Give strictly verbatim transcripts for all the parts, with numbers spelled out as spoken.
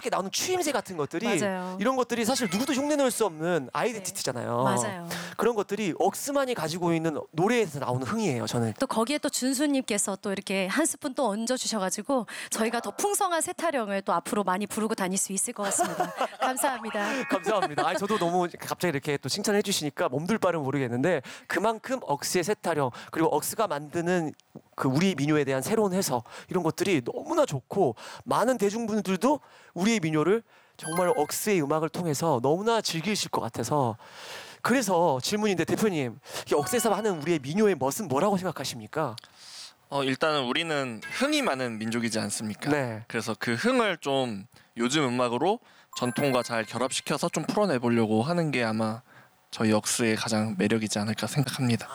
조그맣게 나오는 추임새 같은 것들이 맞아요. 이런 것들이 사실 누구도 흉내낼 수 없는 아이덴티티잖아요. 네. 맞아요. 그런 것들이 억스만이 가지고 있는 노래에서 나오는 흥이에요. 저는. 또 거기에 또 준수님께서 또 이렇게 한 스푼 또 얹어 주셔가지고 저희가 더 풍성한 세타령을 또 앞으로 많이 부르고 다닐 수 있을 것 같습니다. 감사합니다. 감사합니다. 아니, 저도 너무 갑자기 이렇게 또 칭찬해 주시니까 몸둘 바를 모르겠는데 그만큼 억스의 세타령 그리고 억스가 만드는 그 우리 민요에 대한 새로운 해석 이런 것들이 너무나 좋고 많은 대중분들도 우리의 민요를 정말 억스의 음악을 통해서 너무나 즐기실 것 같아서 그래서 질문인데 대표님 이 억스에서 하는 우리의 민요의 멋은 뭐라고 생각하십니까? 어 일단은 우리는 흥이 많은 민족이지 않습니까? 네. 그래서 그 흥을 좀 요즘 음악으로 전통과 잘 결합시켜서 좀 풀어내보려고 하는 게 아마 저희 억스의 가장 매력이지 않을까 생각합니다.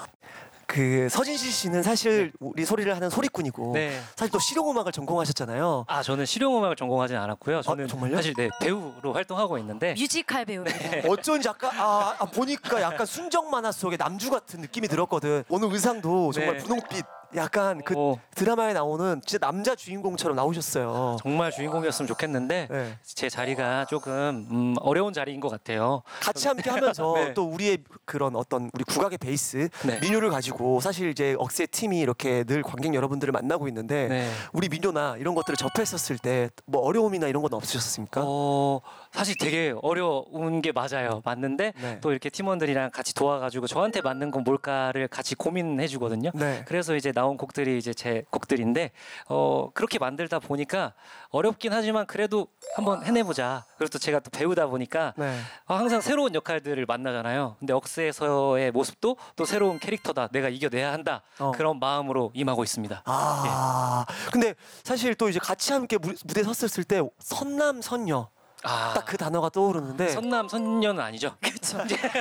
그 서진실 씨는 사실 우리 소리를 하는 소리꾼이고 네. 사실 또 실용음악을 전공하셨잖아요. 아 저는 실용음악을 전공하진 않았고요. 저는 아, 정말요? 사실 네, 배우로 활동하고 있는데 뮤지컬 배우입니다. 어쩐지 아까 아, 아, 보니까 약간 순정 만화 속의 남주 같은 느낌이 들었거든. 오늘 의상도 정말 네. 분홍빛 약간 그 오. 드라마에 나오는 진짜 남자 주인공처럼 나오셨어요. 정말 주인공이었으면 좋겠는데 네. 제 자리가 조금 음, 어려운 자리인 것 같아요. 같이 함께 하면서 네. 또 우리의 그런 어떤 우리 국악의 베이스 네. 민요를 가지고 사실 이제 억새 팀이 이렇게 늘 관객 여러분들을 만나고 있는데 네. 우리 민요나 이런 것들을 접했었을 때 뭐 어려움이나 이런 건 없으셨습니까? 어, 사실 되게 어려운 게 맞아요. 맞는데 네. 또 이렇게 팀원들이랑 같이 도와가지고 저한테 맞는 건 뭘까를 같이 고민해 주거든요. 네. 그래서 이제 나온 곡들이 이제 제 곡들인데 어, 그렇게 만들다 보니까 어렵긴 하지만 그래도 한번 해내보자. 그리고 또 제가 또 배우다 보니까 네. 어, 항상 새로운 역할들을 만나잖아요. 근데 억스에서의 모습도 또 새로운 캐릭터다. 내가 이겨내야 한다. 어. 그런 마음으로 임하고 있습니다. 아, 근데 사실 또 이제 같이 함께 무- 무대에 섰을 때 선남 선녀 아, 딱 그 단어가 떠오르는데 선남 선녀는 아니죠. 그렇죠.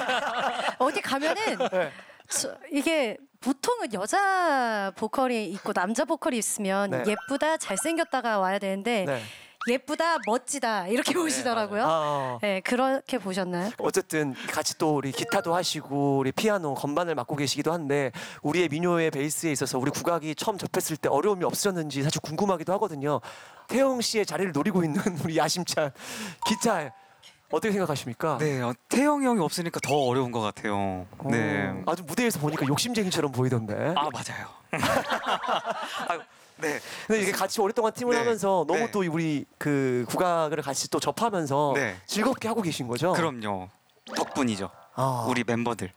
어디 가면은 네. 저, 이게 보통은 여자 보컬이 있고 남자 보컬이 있으면 네. 예쁘다 잘생겼다가 와야 되는데 네. 예쁘다 멋지다 이렇게 보시더라고요. 아, 네, 그렇게 보셨나요? 어쨌든 같이 또 우리 기타도 하시고 우리 피아노 건반을 맡고 계시기도 한데 우리의 민요의 베이스에 있어서 우리 국악이 처음 접했을 때 어려움이 없으셨는지 사실 궁금하기도 하거든요. 태영 씨의 자리를 노리고 있는 우리 야심찬 기타 어떻게 생각하십니까? 네, 어, 태영이 형이 없으니까 더 어려운 것 같아요. 네. 어, 아주 무대에서 보니까 욕심쟁이처럼 보이던데. 아 맞아요. 아, 네. 근데 이게 같이 오랫동안 팀을 네. 하면서 너무 네. 또 우리 그 국악을 같이 또 접하면서 네. 즐겁게 하고 계신 거죠? 그럼요. 덕분이죠. 아. 우리 멤버들.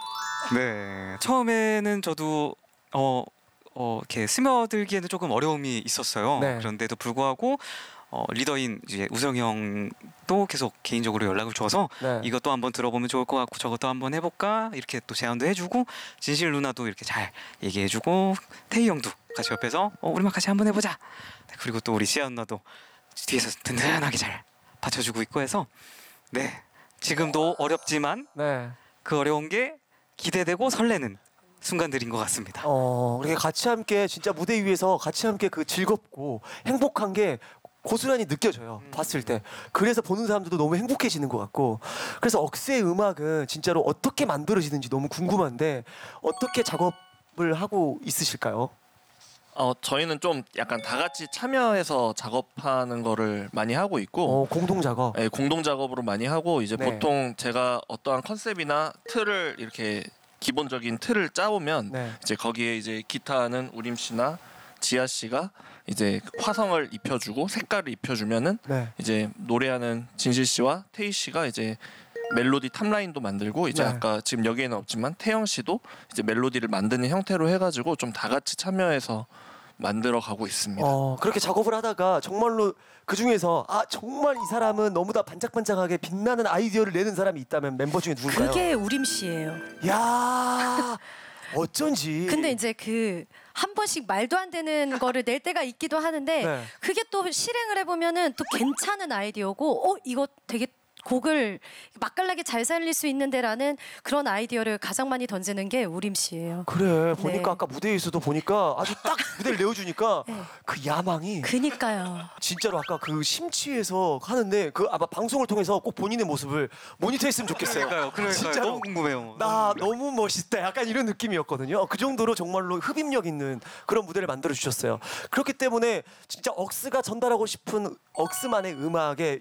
네. 처음에는 저도 어, 어 이렇게 스며들기에는 조금 어려움이 있었어요. 네. 그런데도 불구하고 어, 리더인 이제 우성이 형도 계속 개인적으로 연락을 줘서 네. 이것도 한번 들어보면 좋을 것 같고 저것도 한번 해볼까 이렇게 또 제안도 해주고 진실 누나도 이렇게 잘 얘기해주고 태희 형도 같이 옆에서 어, 우리만 같이 한번 해보자. 네, 그리고 또 우리 시아 누나도 뒤에서 든든하게 잘 받쳐주고 있고 해서 네 지금도 어렵지만 네. 그 어려운 게 기대되고 설레는 순간들인 것 같습니다. 어, 이렇게 같이 함께 진짜 무대 위에서 같이 함께 그 즐겁고 행복한 게 고스란히 느껴져요. 음. 봤을 때. 그래서 보는 사람들도 너무 행복해지는 것 같고. 그래서 억새의 음악은 진짜로 어떻게 만들어지는지 너무 궁금한데 어떻게 작업을 하고 있으실까요? 어 저희는 좀 약간 다 같이 참여해서 작업하는 거를 많이 하고 있고 어, 공동 작업. 네, 공동 작업으로 많이 하고 이제 네. 보통 제가 어떠한 컨셉이나 틀을 이렇게 기본적인 틀을 짜오면 네. 이제 거기에 이제 기타는 우림 씨나 지아 씨가 이제 화성을 입혀주고 색깔을 입혀주면은 네. 이제 노래하는 진실 씨와 태희 씨가 이제 멜로디 탑라인도 만들고 이제 네. 아까 지금 여기에는 없지만 태영 씨도 이제 멜로디를 만드는 형태로 해가지고 좀 다 같이 참여해서 만들어 가고 있습니다. 어, 그렇게 작업을 하다가 정말로 그 중에서 아, 정말 이 사람은 너무나 반짝반짝하게 빛나는 아이디어를 내는 사람이 있다면 멤버 중에 누굴까요? 그게 우림 씨예요. 야 어쩐지. 근데 이제 그 한 번씩 말도 안 되는 거를 낼 때가 있기도 하는데 네. 그게 또 실행을 해보면은 또 괜찮은 아이디어고 어 이거 되게 곡을 맛깔나게 잘 살릴 수 있는데라는 그런 아이디어를 가장 많이 던지는 게 우림 씨예요. 그래 보니까 네. 아까 무대에서도 보니까 아주 딱 무대를 내어주니까 네. 그 야망이 그니까요. 진짜로 아까 그 심취해서 하는데 그 아마 방송을 통해서 꼭 본인의 모습을 모니터했으면 좋겠어요. 그러니까요, 그러니까요. 진짜로 너무 궁금해요. 나 너무 멋있다. 약간 이런 느낌이었거든요. 그 정도로 정말로 흡입력 있는 그런 무대를 만들어 주셨어요. 그렇기 때문에 진짜 억스가 전달하고 싶은 억스만의 음악에